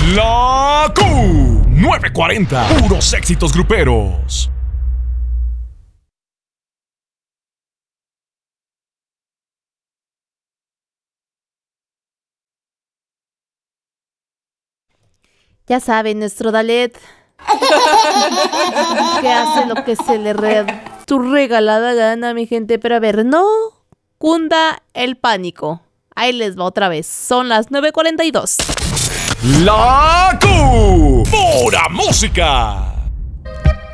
La Q940. Puros éxitos gruperos. Ya saben, nuestro Dalet que hace lo que se le su regalada gana, mi gente. Pero a ver, no cunda el pánico. Ahí les va otra vez. Son las 9:42. La Q. Pura música.